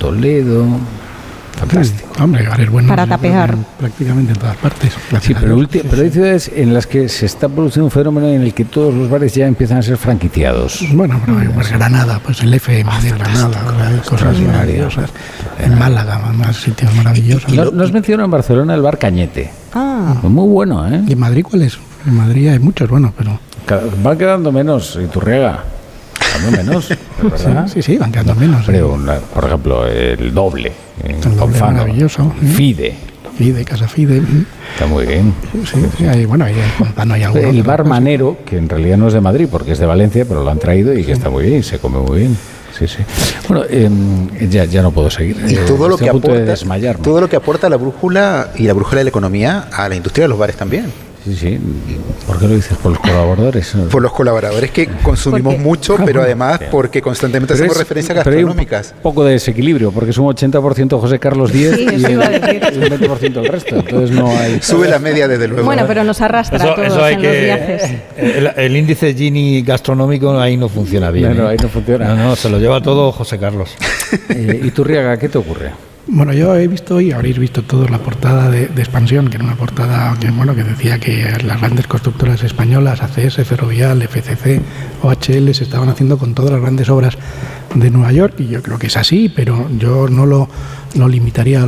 Toledo. Fantástico. Hombre, bares buenos para tapear prácticamente en todas partes. Sí, pero hay ciudades en las que se está produciendo un fenómeno en el que todos los bares ya empiezan a ser franquiciados. Bueno, pero pues Granada, pues el FM de Granada, hay cosas maravillosas. En Málaga, más sitios maravillosos. No has mencionado en Barcelona el bar Cañete. Pues muy bueno, ¿eh? ¿Y en Madrid cuál es? En Madrid hay muchos, bueno, pero... Van quedando menos, Iturriaga. Menos, ¿verdad? Sí, van quedando menos. Pero, por ejemplo, el Doble. El Doble maravilloso. Fide, Casa Fide. Está muy bien. Sí, hay algunos. El bar Manero, que en realidad no es de Madrid, porque es de Valencia, pero lo han traído y que está muy bien, se come muy bien. Sí. Bueno, ya no puedo seguir. Y todo lo que aporta la brújula y la brújula de la economía a la industria de los bares también. Sí. ¿Por qué lo dices? ¿Por los colaboradores? Por los colaboradores que consumimos mucho, pero además porque constantemente hacemos referencias gastronómicas. Pero hay un poco de desequilibrio, porque es un 80% José Carlos Díez y un 20% el resto. Entonces no hay... Sube la media desde luego. Bueno, pero nos arrastra a todos en los viajes. El índice Gini gastronómico ahí no funciona bien. No, ahí no funciona. No, se lo lleva todo José Carlos. Iturriaga, ¿qué te ocurre? Bueno, yo he visto y habréis visto todos la portada de Expansión, que era una portada que decía que las grandes constructoras españolas, ACS, Ferrovial, FCC, OHL, se estaban haciendo con todas las grandes obras de Nueva York, y yo creo que es así, pero yo no lo limitaría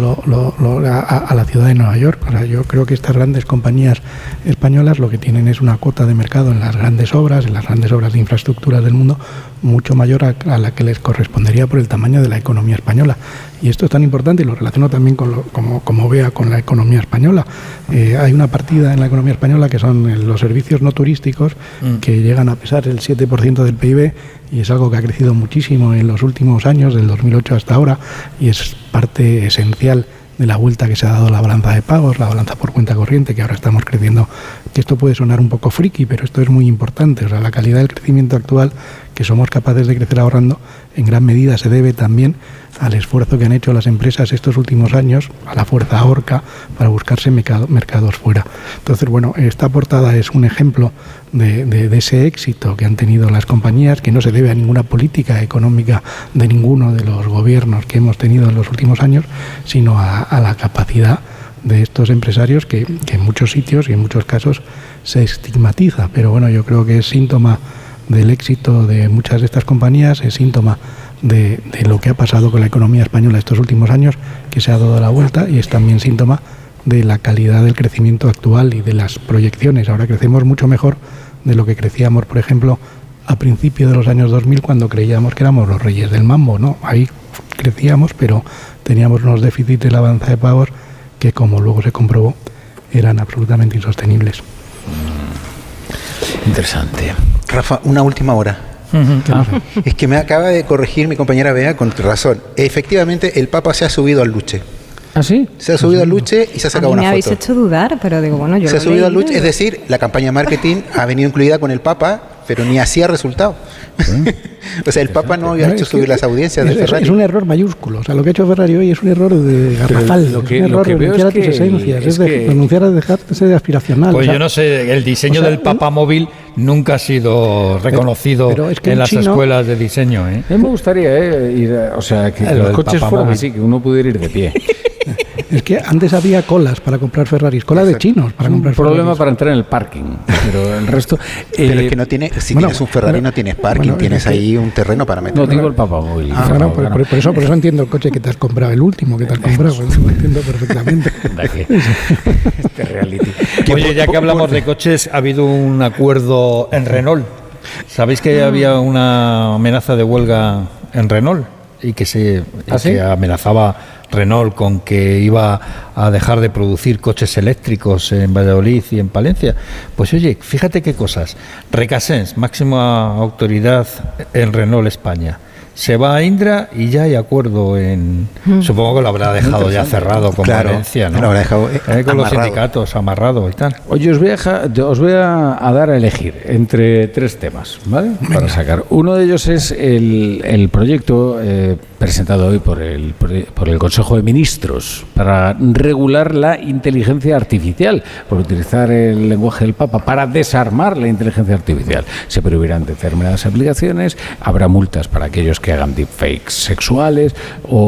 a la ciudad de Nueva York. O sea, yo creo que estas grandes compañías españolas lo que tienen es una cuota de mercado en las grandes obras de infraestructuras del mundo, mucho mayor a la que les correspondería por el tamaño de la economía española. Y esto es tan importante, y lo relaciono también como vea con la economía española. Hay una partida en la economía española que son los servicios no turísticos, que llegan a pesar el 7% del PIB, y es algo que ha crecido muchísimo en los últimos años, del 2008 hasta ahora, y es parte esencial de la vuelta que se ha dado a la balanza de pagos, la balanza por cuenta corriente, que ahora estamos creciendo, que esto puede sonar un poco friki, pero esto es muy importante. O sea, la calidad del crecimiento actual, que somos capaces de crecer ahorrando, en gran medida se debe también al esfuerzo que han hecho las empresas estos últimos años, a la fuerza ahorca, para buscarse mercados fuera. Entonces, bueno, esta portada es un ejemplo de ese éxito que han tenido las compañías, que no se debe a ninguna política económica de ninguno de los gobiernos que hemos tenido en los últimos años, sino a la capacidad de estos empresarios que en muchos sitios y en muchos casos se estigmatiza. Pero bueno, yo creo que es síntoma del éxito de muchas de estas compañías, es síntoma de lo que ha pasado con la economía española estos últimos años, que se ha dado la vuelta, y es también síntoma de la calidad del crecimiento actual y de las proyecciones. Ahora crecemos mucho mejor de lo que crecíamos, por ejemplo, a principios de los años 2000, cuando creíamos que éramos los reyes del mambo, ¿no? Ahí crecíamos, pero teníamos unos déficits de la balanza de pagos que, como luego se comprobó, eran absolutamente insostenibles. Interesante. Rafa, una última hora. Es que me acaba de corregir mi compañera Bea con razón. Efectivamente, el Papa se ha subido al Luche. ¿Ah, sí? Se ha subido al Luche y se ha sacado una foto. Me habéis hecho dudar, pero digo, bueno, yo se ha subido al Luche, es decir, la campaña marketing ha venido incluida con el Papa, pero ni así ha resultado. O sea, el Papa no había hecho subir las audiencias de Ferrari. Es un error mayúsculo. O sea, lo que ha hecho Ferrari hoy es un error de garrafal. Lo que veo renunciar a tus esencias, es renunciar a dejarse de aspiracional. Pues yo no sé, el diseño del Papa móvil nunca ha sido reconocido en las escuelas de diseño. A mí me gustaría ir, o sea, que los coches fueran así, que uno pudiera ir de pie. Es que antes había colas para comprar Ferraris, colas de chinos para comprar Ferraris. Un problema para entrar en el parking, pero el resto... Pero es que no tiene, si tienes un Ferrari no tienes parking, tienes ahí un terreno para meter. No digo el Papamóvil. Por eso entiendo el coche que te has comprado, el último que te has comprado, lo entiendo perfectamente. Este reality. Oye, ya que hablamos de coches, ha habido un acuerdo en Renault. ¿Sabéis que había una amenaza de huelga en Renault? Y que que amenazaba Renault con que iba a dejar de producir coches eléctricos en Valladolid y en Palencia. Pues oye, fíjate qué cosas. Recasens, máxima autoridad en Renault España, se va a Indra y ya hay acuerdo supongo que lo habrá dejado ya cerrado con Valencia, ¿no? Lo habrá dejado con los sindicatos amarrado y tal. Oye, os voy a dar a elegir entre tres temas, ¿vale? Para sacar. Uno de ellos es el proyecto presentado hoy por el Consejo de Ministros para regular la inteligencia artificial, por utilizar el lenguaje del Papa para desarmar la inteligencia artificial. Se prohibirán determinadas aplicaciones, habrá multas para aquellos que hagan deepfakes sexuales o